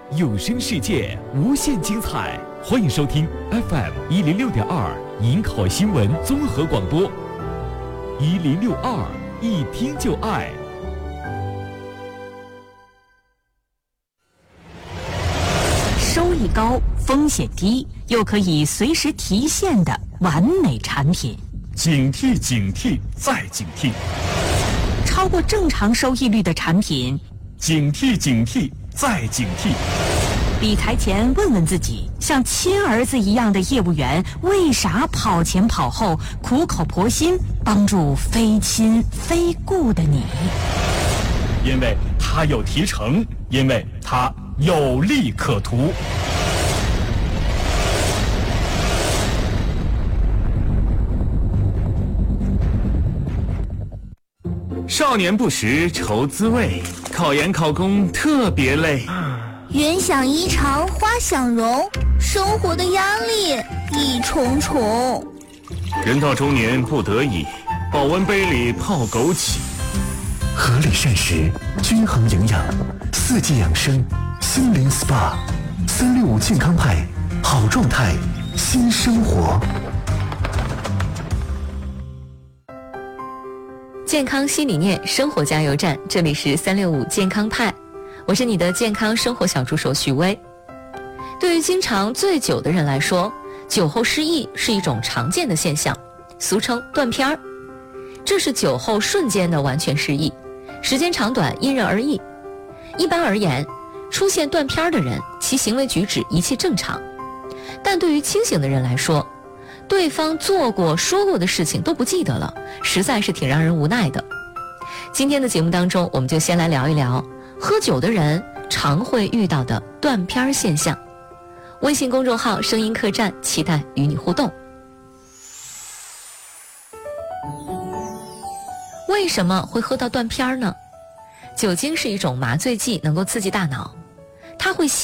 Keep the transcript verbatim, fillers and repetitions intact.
有声世界无限精彩，欢迎收听 F M 一零六点二营口新闻综合广播，一零六二一听就爱。 收益高、风险低，又可以随时提现的完美产品。 警惕警惕再警惕， 超过正常收益率的产品。 警惕警惕再警惕。 理财前问问自己，像亲儿子一样的业务员为啥跑前跑后，苦口婆心帮助非亲非故的你？ 因为他有提成，因为他有利可图。少年不识愁滋味，考研考公特别累。 缘想衣裳花想容，生活的压力一重重。 人到中年不得已，保温杯里泡枸杞。 合理膳食，均衡营养，四季养生，心灵 S P A， 三六五健康派，好状态，新生活。 健康新理念，生活加油站，这里是三六五健康派，我是你的健康生活小助手许巍。对于经常醉酒的人来说，酒后失忆是一种常见的现象，俗称断片儿。这是酒后瞬间的完全失忆，时间长短因人而异。一般而言，出现断片儿的人，其行为举止一切正常，但对于清醒的人来说，对方做过说过的事情都不记得了，实在是挺让人无奈的。今天的节目当中，我们就先来聊一聊喝酒的人常会遇到的断片现象。微信公众号声音客栈期待与你互动。为什么会喝到断片呢？酒精是一种麻醉剂，能够刺激大脑，它会